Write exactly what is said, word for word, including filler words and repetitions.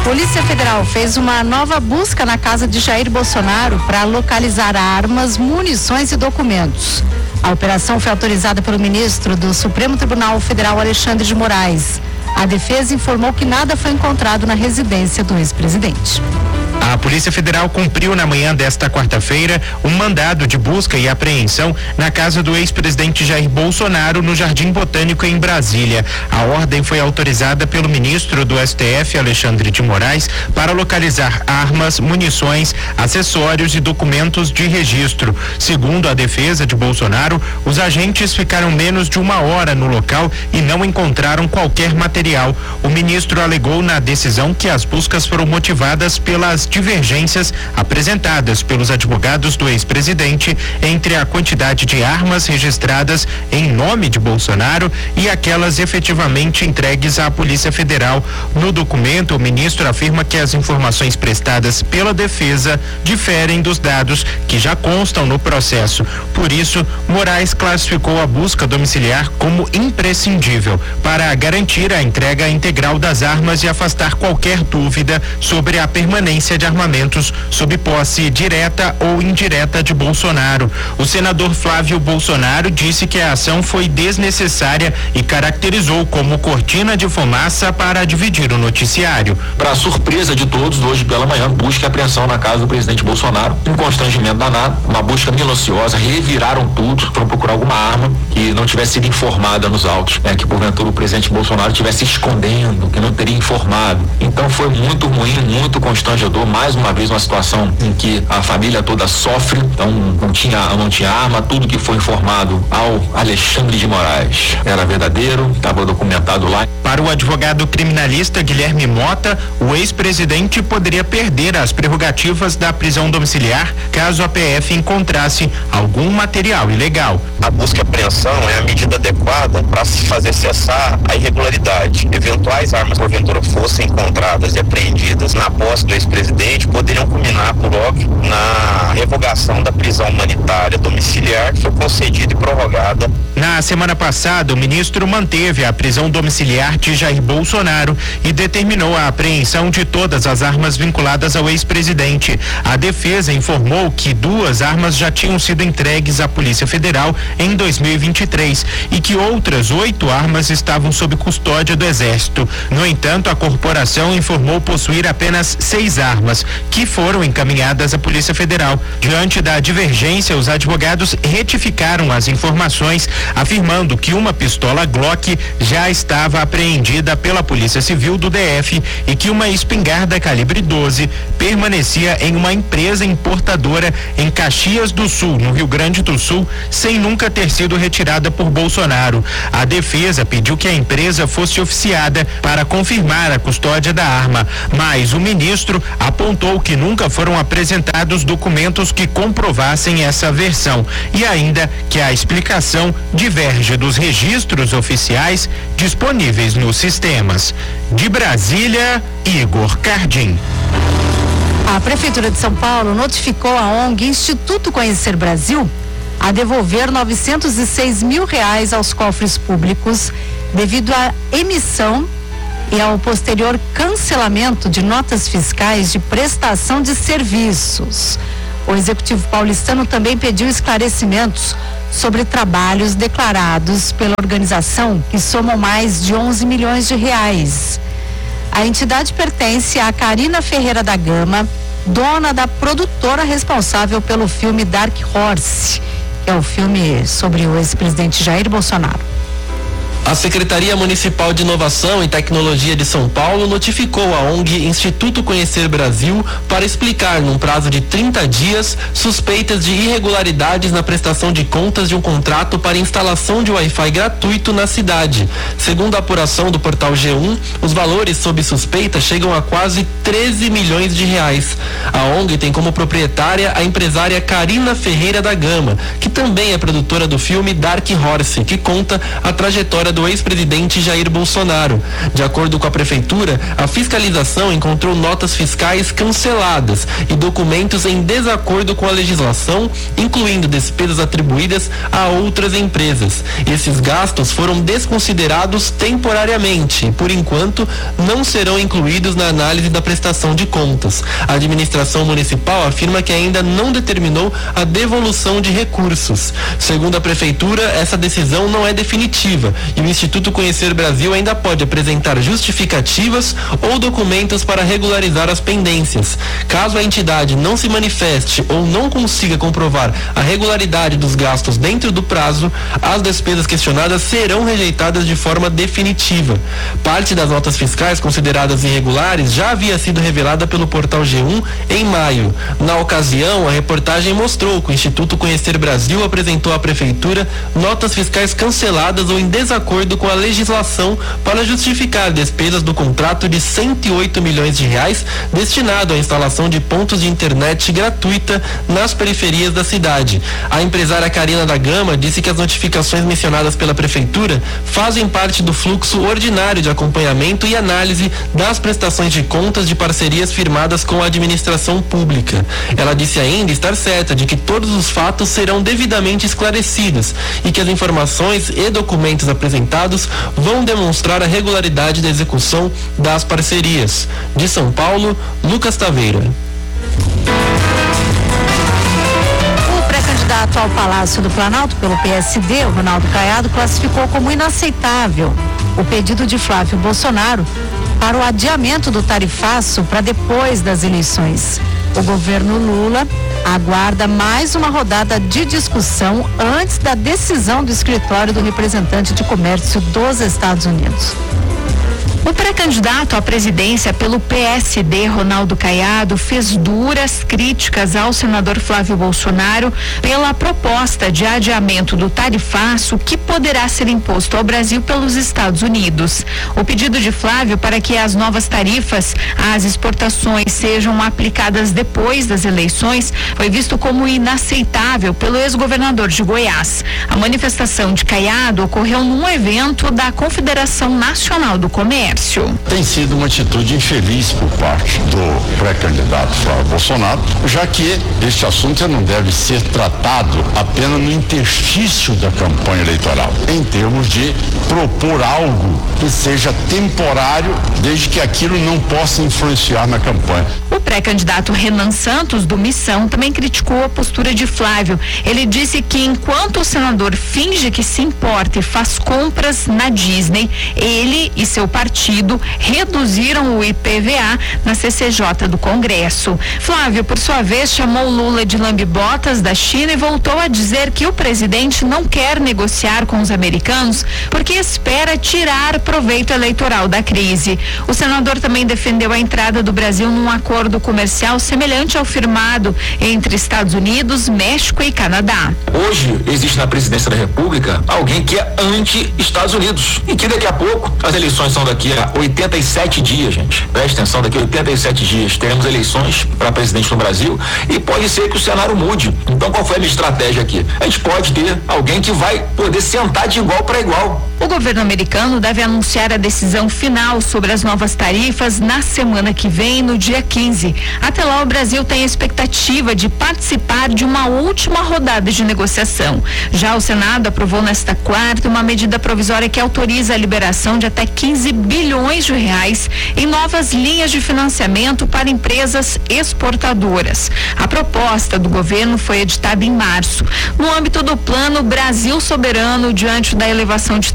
Polícia Federal fez uma nova busca na casa de Jair Bolsonaro para localizar armas, munições e documentos. A operação foi autorizada pelo ministro do Supremo Tribunal Federal, Alexandre de Moraes. A defesa informou que nada foi encontrado na residência do ex-presidente. A Polícia Federal cumpriu na manhã desta quarta-feira um mandado de busca e apreensão na casa do ex-presidente Jair Bolsonaro, no Jardim Botânico, em Brasília. A ordem foi autorizada pelo ministro do S T F, Alexandre de Moraes, para localizar armas, munições, acessórios e documentos de registro. Segundo a defesa de Bolsonaro, os agentes ficaram menos de uma hora no local e não encontraram qualquer material. O ministro alegou na decisão que as buscas foram motivadas pelas divergências apresentadas pelos advogados do ex-presidente entre a quantidade de armas registradas em nome de Bolsonaro e aquelas efetivamente entregues à Polícia Federal. No documento, o ministro afirma que as informações prestadas pela defesa diferem dos dados que já constam no processo. Por isso, Moraes classificou a busca domiciliar como imprescindível para garantir a entrega integral das armas e afastar qualquer dúvida sobre a permanência de armamentos sob posse direta ou indireta de Bolsonaro. O senador Flávio Bolsonaro disse que a ação foi desnecessária e caracterizou como cortina de fumaça para dividir o noticiário. Para surpresa de todos, hoje pela manhã, busca e apreensão na casa do presidente Bolsonaro, um constrangimento danado, uma busca minuciosa, reviraram tudo, foram procurar alguma arma que não tivesse sido informada nos autos, né, que porventura o presidente Bolsonaro estivesse escondendo, que não teria informado. Então foi muito ruim, muito constrangedor, mais uma vez uma situação em que a família toda sofre, então não tinha, não tinha arma, tudo que foi informado ao Alexandre de Moraes era verdadeiro, estava documentado lá. Para o advogado criminalista Guilherme Mota, o ex-presidente poderia perder as prerrogativas da prisão domiciliar caso a P F encontrasse algum material ilegal. A busca e apreensão é a medida adequada para se fazer cessar a irregularidade. Eventuais armas porventura fossem encontradas e apreendidas na posse do ex-presidente poderiam culminar, por óbvio, na revogação da prisão humanitária domiciliar que foi concedida e prorrogada. Na semana passada, o ministro manteve a prisão domiciliar de Jair Bolsonaro e determinou a apreensão de todas as armas vinculadas ao ex-presidente. A defesa informou que duas armas já tinham sido entregues à Polícia Federal em dois mil e vinte e três e que outras oito armas estavam sob custódia do Exército. No entanto, a corporação informou possuir apenas seis armas, que foram encaminhadas à Polícia Federal. Diante da divergência, os advogados retificaram as informações, afirmando que uma pistola Glock já estava apreendida pela Polícia Civil do D F e que uma espingarda calibre doze permanecia em uma empresa importadora em Caxias do Sul, no Rio Grande do Sul, sem nunca ter sido retirada por Bolsonaro. A defesa pediu que a empresa fosse oficiada para confirmar a custódia da arma, mas o ministro apontou que nunca foram apresentados documentos que comprovassem essa versão e ainda que a explicação diverge dos registros oficiais disponíveis nos sistemas. De Brasília, Igor Cardim. A Prefeitura de São Paulo notificou a O N G Instituto Conhecer Brasil a devolver novecentos e seis mil reais aos cofres públicos devido à emissão e ao posterior cancelamento de notas fiscais de prestação de serviços. O Executivo paulistano também pediu esclarecimentos sobre trabalhos declarados pela organização, que somam mais de onze milhões de reais. A entidade pertence a Karina Ferreira da Gama, dona da produtora responsável pelo filme Dark Horse, que é o filme sobre o ex-presidente Jair Bolsonaro. A Secretaria Municipal de Inovação e Tecnologia de São Paulo notificou a O N G Instituto Conhecer Brasil para explicar, num prazo de trinta dias, suspeitas de irregularidades na prestação de contas de um contrato para instalação de Wi-Fi gratuito na cidade. Segundo a apuração do portal G um, os valores sob suspeita chegam a quase treze milhões de reais. A O N G tem como proprietária a empresária Karina Ferreira da Gama, que também é produtora do filme Dark Horse, que conta a trajetória prefeitura do ex-presidente Jair Bolsonaro. De acordo com a prefeitura, a fiscalização encontrou notas fiscais canceladas e documentos em desacordo com a legislação, incluindo despesas atribuídas a outras empresas. Esses gastos foram desconsiderados temporariamente e, por enquanto, não serão incluídos na análise da prestação de contas. A administração municipal afirma que ainda não determinou a devolução de recursos. Segundo a prefeitura, essa decisão não é definitiva e o Instituto Conhecer Brasil ainda pode apresentar justificativas ou documentos para regularizar as pendências. Caso a entidade não se manifeste ou não consiga comprovar a regularidade dos gastos dentro do prazo, as despesas questionadas serão rejeitadas de forma definitiva. Parte das notas fiscais consideradas irregulares já havia sido revelada pelo portal G um em maio. Na ocasião, a reportagem mostrou que o Instituto Conhecer Brasil apresentou à prefeitura notas fiscais canceladas ou em desacordo com a legislação para justificar despesas do contrato de cento e oito milhões de reais destinado à instalação de pontos de internet gratuita nas periferias da cidade. A empresária Karina da Gama disse que as notificações mencionadas pela prefeitura fazem parte do fluxo ordinário de acompanhamento e análise das prestações de contas de parcerias firmadas com a administração pública. Ela disse ainda estar certa de que todos os fatos serão devidamente esclarecidos e que as informações e documentos apresentados vão demonstrar a regularidade da execução das parcerias. De São Paulo, Lucas Taveira. O pré-candidato ao Palácio do Planalto pelo P S D, o Ronaldo Caiado, classificou como inaceitável o pedido de Flávio Bolsonaro para o adiamento do tarifaço para depois das eleições. O governo Lula aguarda mais uma rodada de discussão antes da decisão do escritório do representante de comércio dos Estados Unidos. O pré-candidato à presidência pelo P S D, Ronaldo Caiado, fez duras críticas ao senador Flávio Bolsonaro pela proposta de adiamento do tarifaço que poderá ser imposto ao Brasil pelos Estados Unidos. O pedido de Flávio para que as novas tarifas às exportações sejam aplicadas depois das eleições foi visto como inaceitável pelo ex-governador de Goiás. A manifestação de Caiado ocorreu num evento da Confederação Nacional do Comércio. Tem sido uma atitude infeliz por parte do pré-candidato Flávio Bolsonaro, já que este assunto não deve ser tratado apenas no interstício da campanha eleitoral, em termos de propor algo que seja temporário, desde que aquilo não possa influenciar na campanha. O pré-candidato Renan Santos, do Missão, também criticou a postura de Flávio. Ele disse que enquanto o senador finge que se importa e faz compras na Disney, ele e seu partido reduziram o I P V A na C C J do Congresso. Flávio, por sua vez, chamou Lula de lambibotas da China e voltou a dizer que o presidente não quer negociar com os americanos porque espera tirar proveito eleitoral da crise. O senador também defendeu a entrada do Brasil num acordo comercial semelhante ao firmado entre Estados Unidos, México e Canadá. Hoje existe na presidência da República alguém que é anti-Estados Unidos e que daqui a pouco, as eleições são daqui a oitenta e sete dias, gente. Preste atenção, daqui a oitenta e sete dias teremos eleições para presidente no Brasil e pode ser que o cenário mude. Então qual foi a minha estratégia aqui? A gente pode ter alguém que vai poder sentar de igual para igual. O governo americano deve anunciar a decisão final sobre as novas tarifas na semana que vem, no dia quinze. Até lá, o Brasil tem a expectativa de participar de uma última rodada de negociação. Já o Senado aprovou nesta quarta uma medida provisória que autoriza a liberação de até quinze bilhões de reais em novas linhas de financiamento para empresas exportadoras. A proposta do governo foi editada em março. No âmbito do plano Brasil Soberano, diante da elevação de